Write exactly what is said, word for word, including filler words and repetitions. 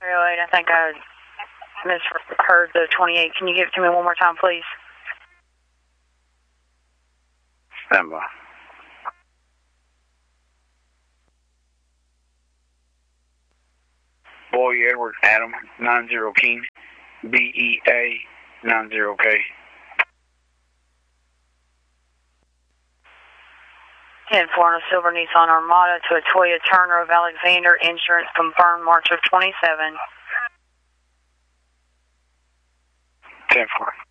oh eight, I think I misheard the twenty-eight. Can you give it to me one more time, please? Stand by. Boy Edward Adam nine zero King B E A nine zero K. ten four on a silver Nissan Armada to a Toyota Turner of Alexander. Insurance confirmed March of twenty-seven. ten four.